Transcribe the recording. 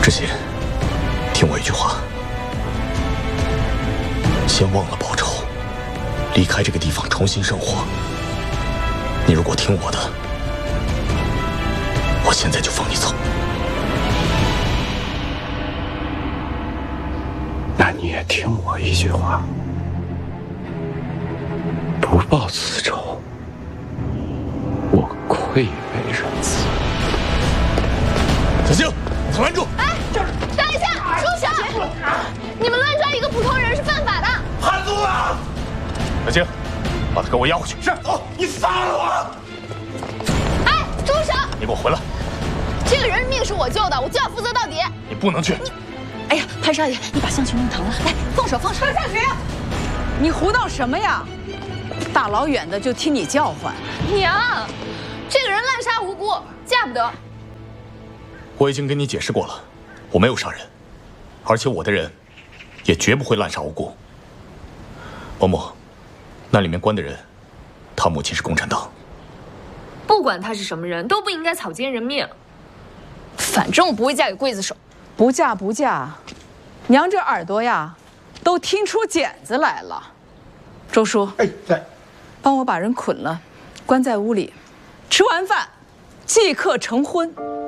知心，听我一句话，先忘了报仇，离开这个地方，重新生活。你如果听我的，我现在就放你走。 那你也听我一句话，不报此仇，我愧为人子。 小星，给他拦住！ 哎，等一下，住手！你们乱抓一个普通人是犯法的。 汉族啊！小星，把他给我押回去。是，走，你杀了我！ 哎，住手！ 你给我回来！ 这个人命是我救的，我就要负责到底。 你不能去。 哎呀，潘少爷，你把项群弄疼了，来，放手，放手！ 向群，你胡闹什么呀？大老远的就听你叫唤。 娘，这个人滥杀无辜，嫁不得。 我已经跟你解释过了，我没有杀人，而且我的人也绝不会滥杀无辜。嬷嬷，那里面关的人，他母亲是共产党。 不管他是什么人，都不应该草菅人命。 反正我不会嫁给刽子手。 不嫁不嫁，娘这耳朵呀，都听出茧子来了。周叔， 哎，在， 帮我把人捆了，关在屋里，吃完饭即刻成婚。